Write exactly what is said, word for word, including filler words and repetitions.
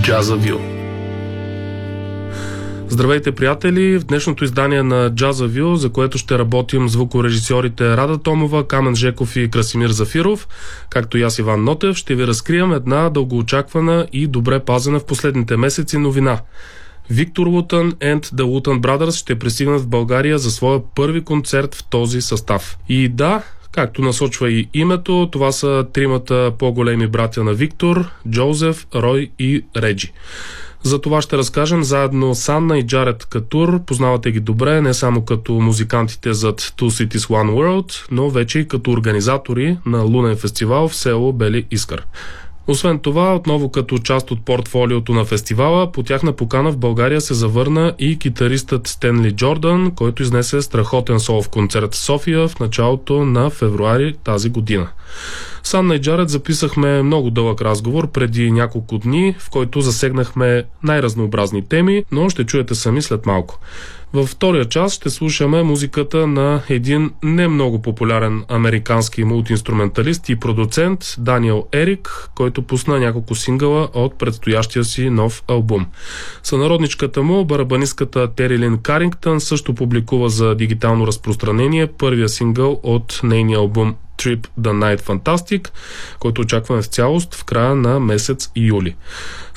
Jazzaville. Здравейте, приятели! В днешното издание на Jazzaville, за което ще работим звукорежисьорите Рада Томова, Камен Жеков и Красимир Зафиров, както и аз, Иван Нотев, ще ви разкрием една дългоочаквана и добре пазена в последните месеци новина. Виктор Лутън and the Luton Brothers ще пристигнат в България за своя първи концерт в този състав. И да, както насочва и името, това са тримата по-големи братя на Виктор – Джозеф, Рой и Реджи. За това ще разкажем заедно с Анна и Джаред Катур. Познавате ги добре, не само като музикантите зад Two Cities One World, но вече и като организатори на лунен фестивал в село Бели Искър. Освен това, отново като част от портфолиото на фестивала, по тяхна покана в България се завърна и китаристът Стенли Джордан, който изнесе страхотен солов концерт в София в началото на февруари тази година. С Анна и Джаред записахме много дълъг разговор преди няколко дни, в който засегнахме най-разнообразни теми, но ще чуете сами след малко. Във втория част ще слушаме музиката на един не много популярен американски мултиинструменталист и продуцент Даниел Ерик, който пусна няколко сингъла от предстоящия си нов албум. Сънародничката му, барабанистката Терилин Карингтън, също публикува за дигитално разпространение първия сингъл от нейния албум Trip the Night Fantastic, който очакваме в цялост в края на месец юли.